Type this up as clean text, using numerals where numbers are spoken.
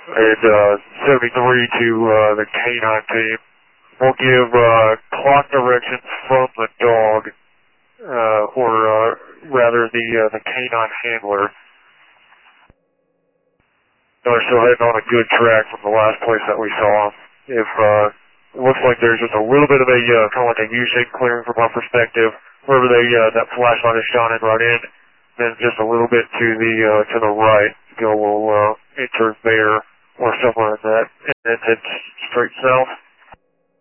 and 73 to the canine team. We'll give clock directions from the dog, or rather the canine handler. They're still heading on a good track from the last place that we saw them. If it looks like there's just a little bit of a kind of like a U-shaped clearing from our perspective, wherever they that flashlight is shining right in, then just a little bit to the right, go will enter there or somewhere like that, and then head straight south.